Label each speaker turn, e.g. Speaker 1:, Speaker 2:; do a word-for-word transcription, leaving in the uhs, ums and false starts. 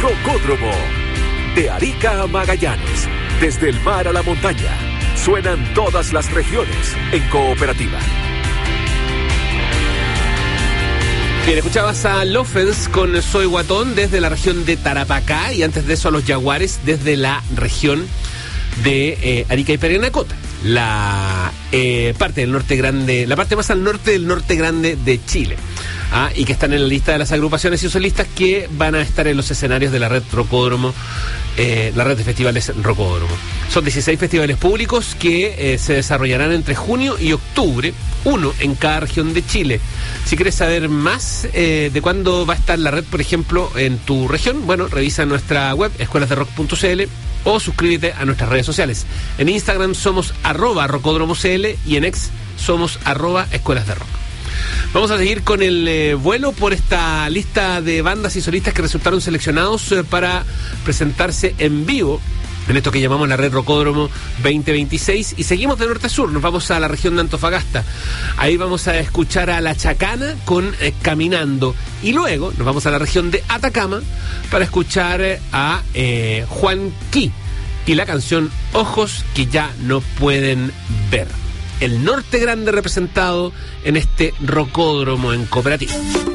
Speaker 1: Rocódromo. De Arica a Magallanes, desde el mar a la montaña, suenan todas las regiones en cooperativa.
Speaker 2: Bien, escuchabas a Lofens con Soy Guatón desde la región de Tarapacá y antes de eso a los Jaguares desde la región de eh, Arica y Parinacota, la eh, parte del norte grande, la parte más al norte del norte grande de Chile. Ah, y que están en la lista de las agrupaciones y solistas que van a estar en los escenarios de la red Rocódromo, eh, la red de festivales Rocódromo. Son dieciséis festivales públicos que eh, se desarrollarán entre junio y octubre, uno en cada región de Chile. Si quieres saber más eh, de cuándo va a estar la red, por ejemplo, en tu región, bueno, revisa nuestra web, escuelas de rock punto c l, o suscríbete a nuestras redes sociales. En Instagram somos arroba rocódromocl y en X somos arroba escuelas de rock. Vamos a seguir con el eh, vuelo por esta lista de bandas y solistas que resultaron seleccionados eh, para presentarse en vivo en esto que llamamos la Red Rocódromo veinte veintiséis, y seguimos de norte a sur, nos vamos a la región de Antofagasta. Ahí vamos a escuchar a La Chacana con eh, Caminando, y luego nos vamos a la región de Atacama para escuchar eh, a eh, Juan Qui y la canción Ojos que ya no pueden ver. El norte grande representado en este Rocódromo en cooperativa.